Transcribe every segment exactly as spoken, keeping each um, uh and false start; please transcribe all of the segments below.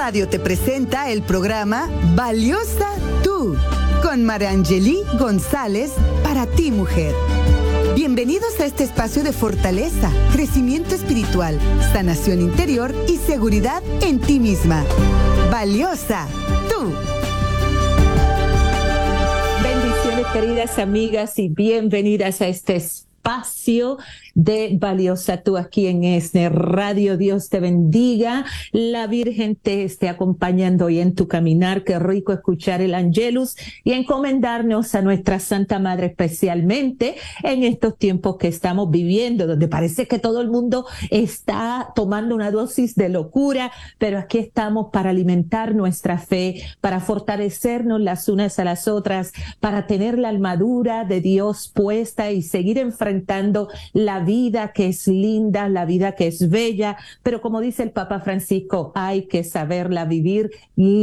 Radio te presenta el programa Valiosa Tú, con Mariangeli González, para ti mujer. Bienvenidos a este espacio de fortaleza, crecimiento espiritual, sanación interior y seguridad en ti misma. Valiosa Tú. Bendiciones, queridas amigas, y bienvenidas a este espacio de Valiosa Tú aquí en ESNE Radio. Dios te bendiga, la Virgen te esté acompañando hoy en tu caminar. Qué rico escuchar el Angelus y encomendarnos a nuestra Santa Madre, especialmente en estos tiempos que estamos viviendo, donde parece que todo el mundo está tomando una dosis de locura, pero aquí estamos para alimentar nuestra fe, para fortalecernos las unas a las otras, para tener la armadura de Dios puesta y seguir enfrentando la vida que es linda, la vida que es bella, pero como dice el Papa Francisco, hay que saberla vivir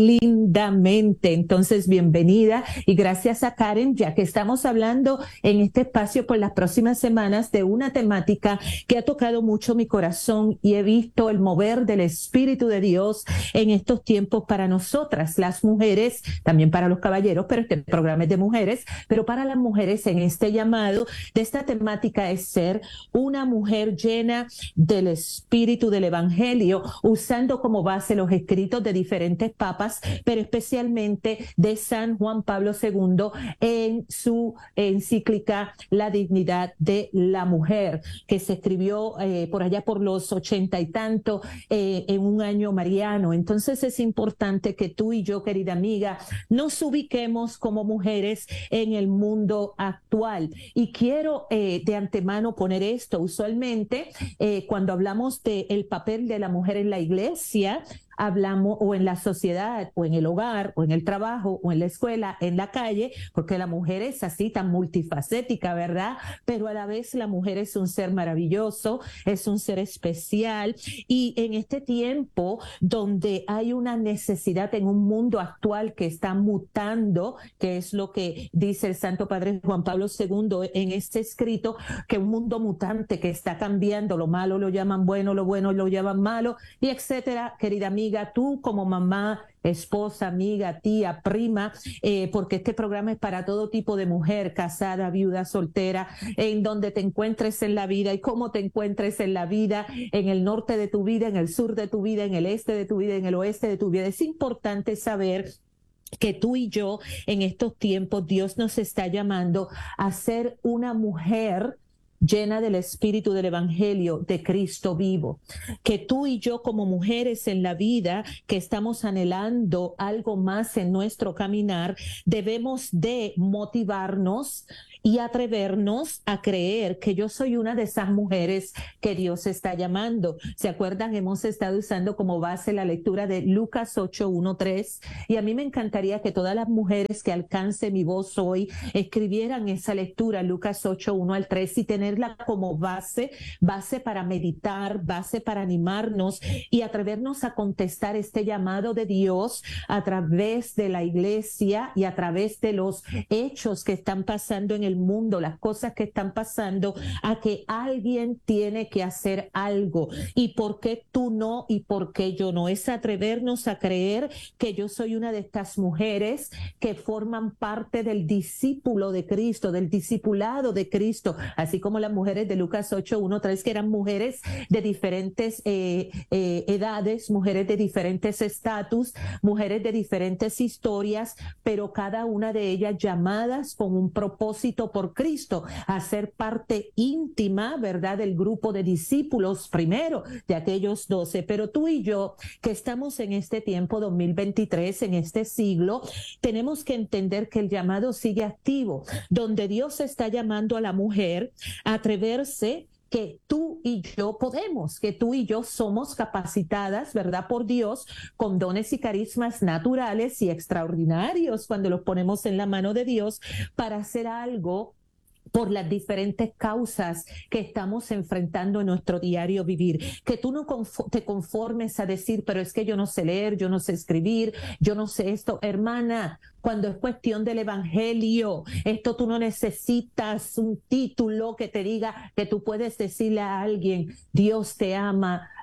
lindamente. Entonces, bienvenida y gracias a Karen, ya que estamos hablando en este espacio por las próximas semanas de una temática que ha tocado mucho mi corazón y he visto el mover del Espíritu de Dios en estos tiempos para nosotras, las mujeres, también para los caballeros, pero este programa es de mujeres, pero para las mujeres en este llamado de esta temática es ser una mujer llena del Espíritu del Evangelio, usando como base los escritos de diferentes papas, pero especialmente de San Juan Pablo segundo en su encíclica La dignidad de la mujer, que se escribió eh, por allá por los ochenta y tanto eh, en un año mariano. Entonces es importante que tú y yo, querida amiga, nos ubiquemos como mujeres en el mundo actual. Y quiero eh, de antemano poner esto. Usualmente, eh, cuando hablamos del papel de la mujer en la iglesia, hablamos o en la sociedad, o en el hogar, o en el trabajo, o en la escuela, en la calle, porque la mujer es así tan multifacética, ¿verdad? Pero a la vez la mujer es un ser maravilloso, es un ser especial, y en este tiempo donde hay una necesidad en un mundo actual que está mutando, que es lo que dice el Santo Padre Juan Pablo segundo en este escrito, que un mundo mutante que está cambiando, lo malo lo llaman bueno, lo bueno lo llaman malo, y etcétera. Querida amiga, tú como mamá, esposa, amiga, tía, prima, eh, porque este programa es para todo tipo de mujer, casada, viuda, soltera, en donde te encuentres en la vida y cómo te encuentres en la vida, en el norte de tu vida, en el sur de tu vida, en el este de tu vida, en el oeste de tu vida. Es importante saber que tú y yo en estos tiempos Dios nos está llamando a ser una mujer llena del Espíritu del Evangelio de Cristo vivo, que tú y yo como mujeres en la vida que estamos anhelando algo más en nuestro caminar, debemos de motivarnos y atrevernos a creer que yo soy una de esas mujeres que Dios está llamando. ¿Se acuerdan? Hemos estado usando como base la lectura de Lucas ocho, uno, tres, y a mí me encantaría que todas las mujeres que alcance mi voz hoy escribieran esa lectura, Lucas ocho, uno al tres, y tenerla como base, base para meditar, base para animarnos y atrevernos a contestar este llamado de Dios a través de la iglesia y a través de los hechos que están pasando en el mundo, las cosas que están pasando, a que alguien tiene que hacer algo. ¿Y por qué tú no y por qué yo no? Es atrevernos a creer que yo soy una de estas mujeres que forman parte del discípulo de Cristo, del discipulado de Cristo, así como las mujeres de Lucas ocho, uno, tres, que eran mujeres de diferentes eh, eh, edades, mujeres de diferentes estatus, mujeres de diferentes historias, pero cada una de ellas llamadas con un propósito por Cristo, a ser parte íntima, ¿verdad?, del grupo de discípulos primero, de aquellos doce. Pero tú y yo, que estamos en este tiempo dos mil veintitrés, en este siglo, tenemos que entender que el llamado sigue activo, donde Dios está llamando a la mujer a atreverse, que tú y yo podemos, que tú y yo somos capacitadas, ¿verdad?, por Dios, con dones y carismas naturales y extraordinarios cuando los ponemos en la mano de Dios para hacer algo por las diferentes causas que estamos enfrentando en nuestro diario vivir. Que tú no confo- te conformes a decir, pero es que yo no sé leer, yo no sé escribir, yo no sé esto. Hermana, cuando es cuestión del evangelio, esto tú no necesitas un título que te diga que tú puedes decirle a alguien, Dios te ama,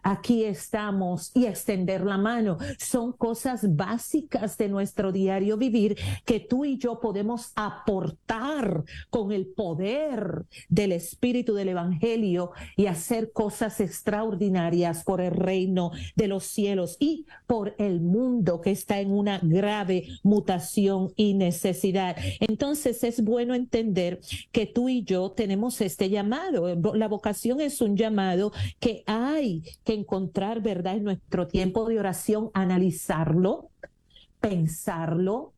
aquí estamos y extender la mano. Son cosas básicas de nuestro diario vivir que tú y yo podemos aportar con el poder del Espíritu del Evangelio y hacer cosas extraordinarias por el reino de los cielos y por el mundo que está en una grave mutación y necesidad. Entonces es bueno entender que tú y yo tenemos este llamado. La vocación es un llamado que hay que encontrar, ¿verdad?, en nuestro tiempo de oración, analizarlo, pensarlo,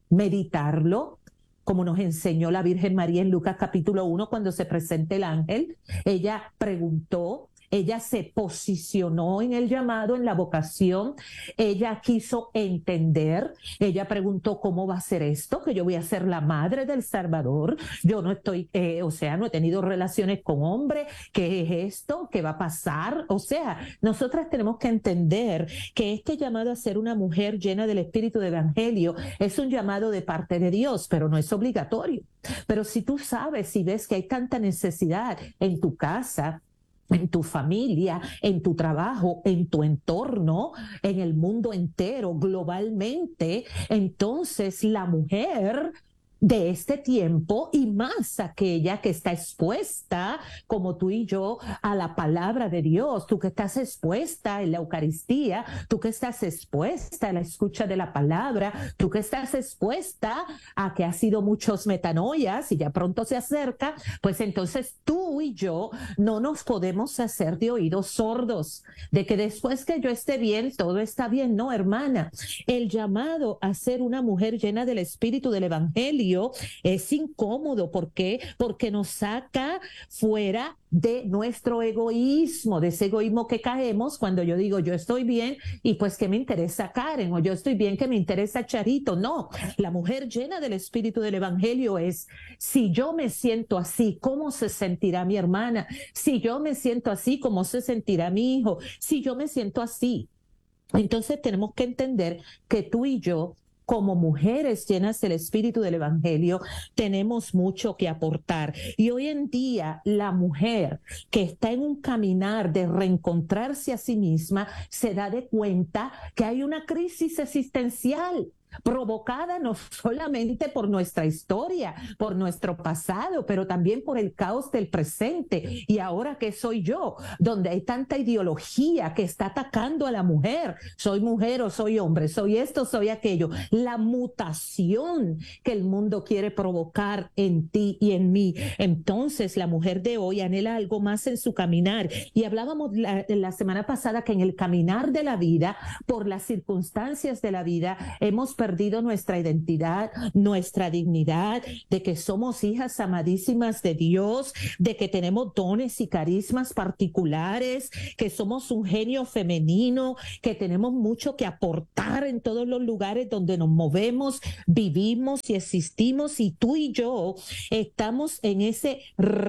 meditarlo, como nos enseñó la Virgen María en Lucas capítulo uno cuando se presenta el ángel. Ella preguntó, ella se posicionó en el llamado, en la vocación, ella quiso entender, ella preguntó cómo va a ser esto, que yo voy a ser la madre del Salvador, yo no estoy, eh, o sea, no he tenido relaciones con hombres, ¿qué es esto? ¿Qué va a pasar? O sea, nosotras tenemos que entender que este llamado a ser una mujer llena del Espíritu del Evangelio es un llamado de parte de Dios, pero no es obligatorio. Pero si tú sabes, si ves que hay tanta necesidad en tu casa, en tu familia, en tu trabajo, en tu entorno, en el mundo entero, globalmente, entonces la mujer de este tiempo, y más aquella que está expuesta, como tú y yo, a la palabra de Dios, tú que estás expuesta en la Eucaristía, tú que estás expuesta a la escucha de la palabra, tú que estás expuesta a que ha sido muchos metanoias y ya pronto se acerca, pues entonces tú y yo no nos podemos hacer de oídos sordos, de que después que yo esté bien, todo está bien. No, hermana, el llamado a ser una mujer llena del Espíritu del Evangelio es incómodo. ¿Por qué? Porque nos saca fuera de nuestro egoísmo, de ese egoísmo que caemos cuando yo digo yo estoy bien y pues que me interesa Karen, o yo estoy bien que me interesa Charito. No, la mujer llena del Espíritu del Evangelio es, si yo me siento así, ¿cómo se sentirá mi hermana? Si yo me siento así, ¿cómo se sentirá mi hijo? Si yo me siento así. Entonces tenemos que entender que tú y yo, como mujeres llenas del Espíritu del Evangelio, tenemos mucho que aportar. Y hoy en día, la mujer que está en un caminar de reencontrarse a sí misma, se da de cuenta que hay una crisis existencial provocada no solamente por nuestra historia, por nuestro pasado, pero también por el caos del presente. Y ahora, ¿qué soy yo? Donde hay tanta ideología que está atacando a la mujer. Soy mujer o soy hombre, soy esto, soy aquello. La mutación que el mundo quiere provocar en ti y en mí. Entonces, la mujer de hoy anhela algo más en su caminar. Y hablábamos la, la semana pasada que en el caminar de la vida, por las circunstancias de la vida, hemos perdido nuestra identidad, nuestra dignidad, de que somos hijas amadísimas de Dios, de que tenemos dones y carismas particulares, que somos un genio femenino, que tenemos mucho que aportar en todos los lugares donde nos movemos, vivimos y existimos, y tú y yo estamos en ese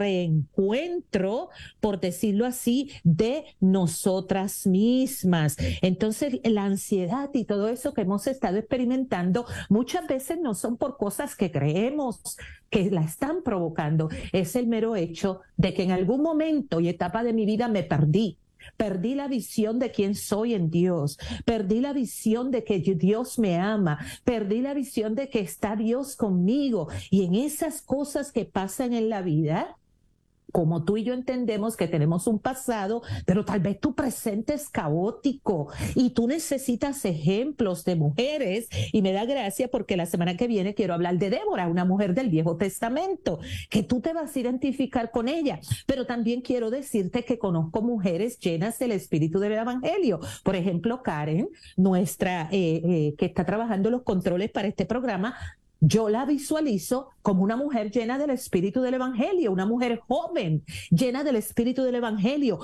reencuentro, por decirlo así, de nosotras mismas. Entonces, la ansiedad y todo eso que hemos estado experimentando muchas veces no son por cosas que creemos que la están provocando. Es el mero hecho de que en algún momento y etapa de mi vida me perdí. Perdí la visión de quién soy en Dios, perdí la visión de que Dios me ama, perdí la visión de que está Dios conmigo. Y en esas cosas que pasan en la vida, como tú y yo entendemos que tenemos un pasado, pero tal vez tu presente es caótico y tú necesitas ejemplos de mujeres. Y me da gracia porque la semana que viene quiero hablar de Débora, una mujer del Viejo Testamento, que tú te vas a identificar con ella. Pero también quiero decirte que conozco mujeres llenas del Espíritu del Evangelio. Por ejemplo, Karen, nuestra eh, eh, que está trabajando los controles para este programa, yo la visualizo como una mujer llena del Espíritu del Evangelio, una mujer joven, llena del Espíritu del Evangelio,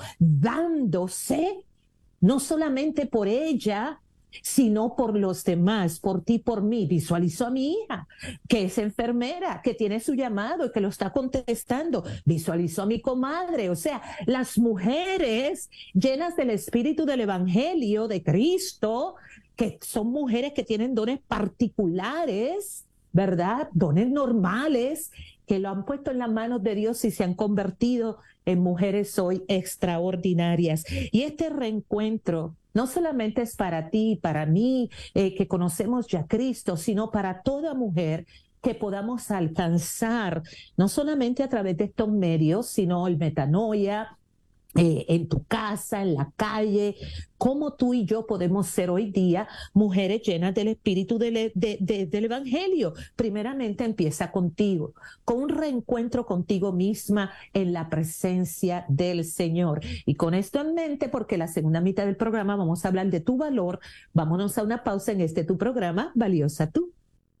dándose no solamente por ella, sino por los demás, por ti, por mí. Visualizo a mi hija, que es enfermera, que tiene su llamado y que lo está contestando. Visualizo a mi comadre. O sea, las mujeres llenas del Espíritu del Evangelio de Cristo, que son mujeres que tienen dones particulares, ¿verdad? Dones normales, que lo han puesto en las manos de Dios y se han convertido en mujeres hoy extraordinarias. Y este reencuentro no solamente es para ti, para mí, eh, que conocemos ya a Cristo, sino para toda mujer que podamos alcanzar, no solamente a través de estos medios, sino el Metanoia, Eh, en tu casa, en la calle, cómo tú y yo podemos ser hoy día mujeres llenas del espíritu del, de, de, del Evangelio. Primeramente empieza contigo, con un reencuentro contigo misma en la presencia del Señor. Y con esto en mente, porque la segunda mitad del programa vamos a hablar de tu valor, vámonos a una pausa en este tu programa, Valiosa Tú.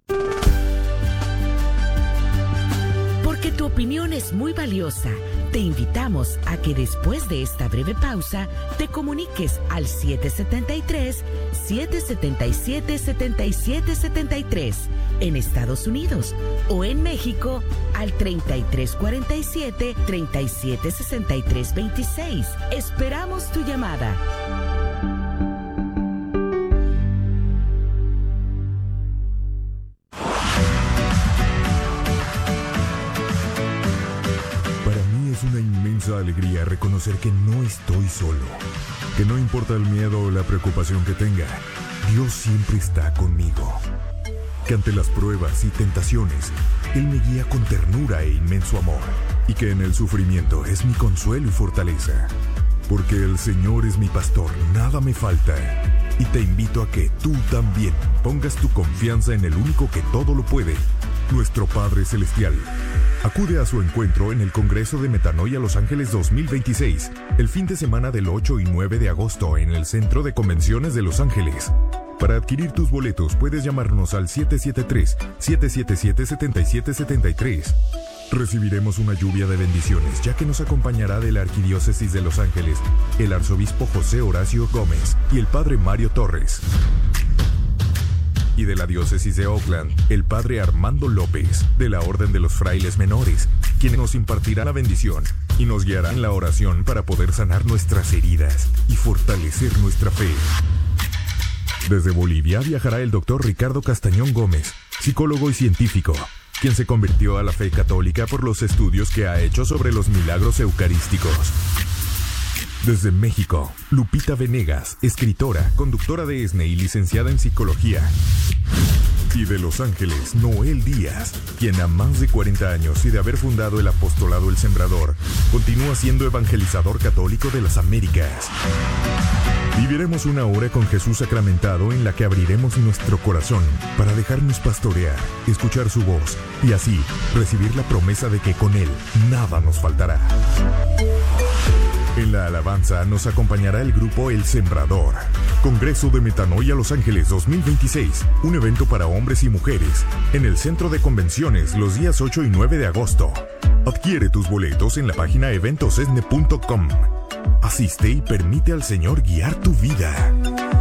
Porque tu opinión es muy valiosa, te invitamos a que después de esta breve pausa te comuniques al siete siete tres, siete siete siete, siete siete siete tres en Estados Unidos o en México al treinta y tres cuarenta y siete, treinta y siete sesenta y tres veintiséis. Esperamos tu llamada. Una inmensa alegría reconocer que no estoy solo, que no importa el miedo o la preocupación que tenga, Dios siempre está conmigo, que ante las pruebas y tentaciones, Él me guía con ternura e inmenso amor, y que en el sufrimiento es mi consuelo y fortaleza, porque el Señor es mi pastor, nada me falta, y te invito a que tú también pongas tu confianza en el único que todo lo puede, nuestro Padre Celestial. Acude a su encuentro en el Congreso de Metanoia Los Ángeles dos mil veintiséis, el fin de semana del ocho y nueve de agosto en el Centro de Convenciones de Los Ángeles. Para adquirir tus boletos puedes llamarnos al siete siete tres, siete siete siete, siete siete siete tres. Recibiremos una lluvia de bendiciones, ya que nos acompañará de la Arquidiócesis de Los Ángeles el arzobispo José Horacio Gómez y el padre Mario Torres. Y de la diócesis de Oakland, el padre Armando López, de la Orden de los Frailes Menores, quien nos impartirá la bendición y nos guiará en la oración para poder sanar nuestras heridas y fortalecer nuestra fe. Desde Bolivia viajará el doctor Ricardo Castañón Gómez, psicólogo y científico, quien se convirtió a la fe católica por los estudios que ha hecho sobre los milagros eucarísticos. Desde México, Lupita Venegas, escritora, conductora de ESNE y licenciada en psicología. Y de Los Ángeles, Noel Díaz, quien a más de cuarenta años y de haber fundado el apostolado El Sembrador, continúa siendo evangelizador católico de las Américas. Viviremos una hora con Jesús sacramentado en la que abriremos nuestro corazón para dejarnos pastorear, escuchar su voz y así recibir la promesa de que con Él nada nos faltará. En la alabanza nos acompañará el grupo El Sembrador. Congreso de Metanoia Los Ángeles dos mil veintiséis, un evento para hombres y mujeres, en el Centro de Convenciones los días ocho y nueve de agosto. Adquiere tus boletos en la página eventos esne punto com. Asiste y permite al Señor guiar tu vida.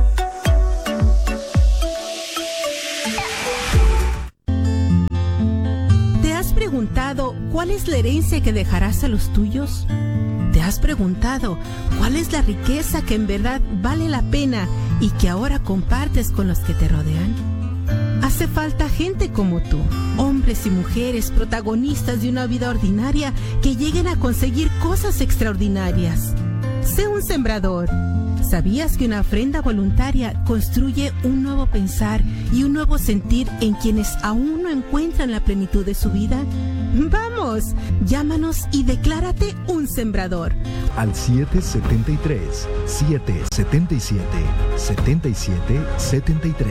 ¿Te has preguntado cuál es la herencia que dejarás a los tuyos? ¿Te has preguntado cuál es la riqueza que en verdad vale la pena y que ahora compartes con los que te rodean? Hace falta gente como tú, hombres y mujeres protagonistas de una vida ordinaria que lleguen a conseguir cosas extraordinarias. Sé un sembrador. ¿Sabías que una ofrenda voluntaria construye un nuevo pensar y un nuevo sentir en quienes aún no encuentran la plenitud de su vida? ¡Vamos! Llámanos y declárate un sembrador. Al siete siete tres, siete siete siete, siete siete siete tres.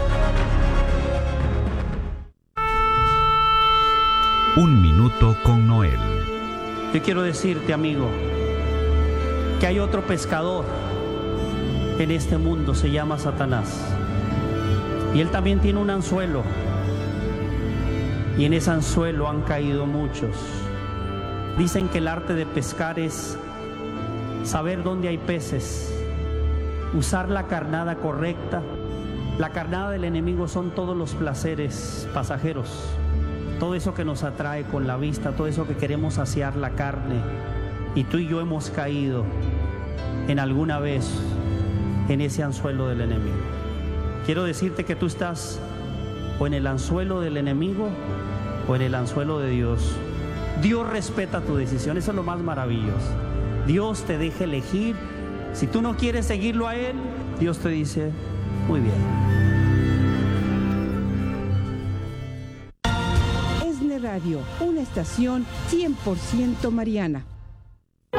Un minuto con Noel. Yo quiero decirte, amigo, que hay otro pescador en este mundo, se llama Satanás. Y él también tiene un anzuelo. Y en ese anzuelo han caído muchos. Dicen que el arte de pescar es saber dónde hay peces, usar la carnada correcta. La carnada del enemigo son todos los placeres pasajeros, todo eso que nos atrae con la vista, todo eso que queremos saciar la carne. Y tú y yo hemos caído en alguna vez en ese anzuelo del enemigo. Quiero decirte que tú estás o en el anzuelo del enemigo o en el anzuelo de Dios. Dios respeta tu decisión, eso es lo más maravilloso. Dios te deja elegir. Si tú no quieres seguirlo a Él, Dios te dice, muy bien. ESNE Radio, una estación cien por ciento mariana.